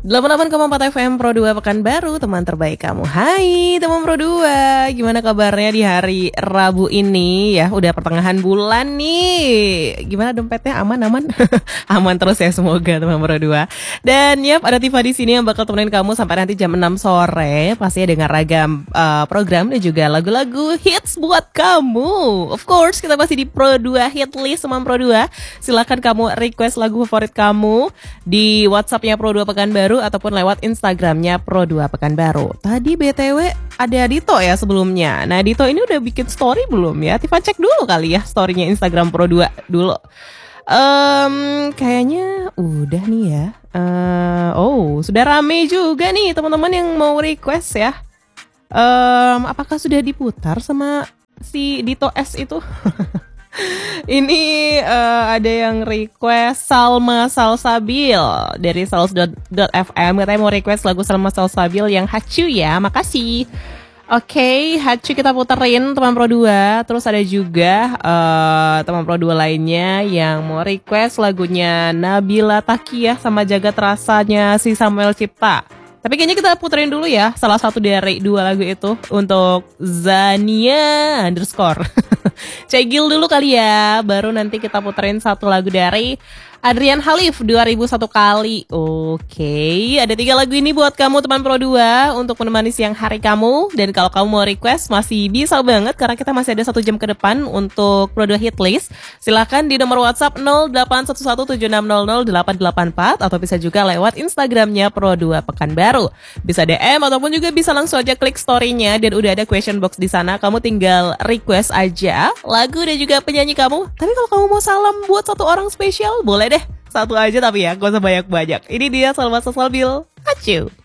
88,4 FM Pro 2 Pekanbaru, teman terbaik kamu. Hai teman Pro 2, gimana kabarnya di hari Rabu ini ya? Udah pertengahan bulan nih. Gimana dompetnya, aman-aman? Aman terus ya semoga teman Pro 2. Dan yap, ada Tifa di sini yang bakal temenin kamu sampai nanti jam 6 sore. Pastinya dengan ragam program dan juga lagu-lagu hits buat kamu. Of course, kita masih di Pro 2 Hit List teman Pro 2. Silakan kamu request lagu favorit kamu di WhatsApp-nya Pro 2 Pekanbaru ataupun lewat Instagramnya Pro 2 Pekanbaru. Tadi BTW ada Dito ya sebelumnya. Nah Dito ini udah bikin story belum ya? Tifa cek dulu kali ya storynya Instagram Pro 2 dulu. Kayaknya udah nih ya. Sudah rame juga nih teman-teman yang mau request ya. Apakah sudah diputar sama si Dito S itu? Ini ada yang request Salma Salsabil dari sals.fm. Katanya mau request lagu Salma Salsabil yang Hacu ya. Makasih. Oke, Hacu kita puterin teman Pro 2. Terus ada juga teman Pro 2 lainnya yang mau request lagunya Nabila Takiyah sama Jagat Rasanya si Samuel Cipta. Tapi kayaknya kita puterin dulu ya salah satu dari dua lagu itu untuk Zania _ Cegil dulu kali ya. Baru nanti kita puterin satu lagu dari Adrian Halif 2001 kali. Oke, ada 3 lagu ini buat kamu teman Pro 2 untuk menemani siang hari kamu. Dan kalau kamu mau request masih bisa banget karena kita masih ada 1 jam ke depan untuk Pro 2 Hit List. Silahkan di nomor WhatsApp 081176000884 atau bisa juga lewat Instagramnya Pro 2 Pekanbaru. Bisa DM ataupun juga bisa langsung aja klik story-nya dan udah ada question box di sana. Kamu tinggal request aja lagu dan juga penyanyi kamu. Tapi kalau kamu mau salam buat satu orang spesial, boleh deh. Satu aja tapi ya, gak usah banyak-banyak. Ini dia Salma Salsabil. Hacu.